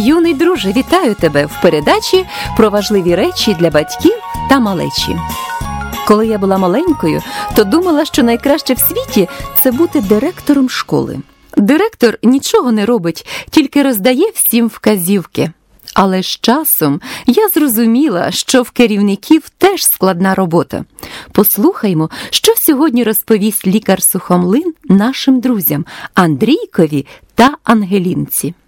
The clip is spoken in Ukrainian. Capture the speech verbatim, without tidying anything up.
Юний друже, вітаю тебе в передачі про важливі речі для батьків та малечі. Коли я була маленькою, то думала, що найкраще в світі – це бути директором школи. Директор нічого не робить, тільки роздає всім вказівки. Але з часом я зрозуміла, що в керівників теж складна робота. Послухаймо, що сьогодні розповість лікар Сухомлин нашим друзям Андрійкові та Ангелінці.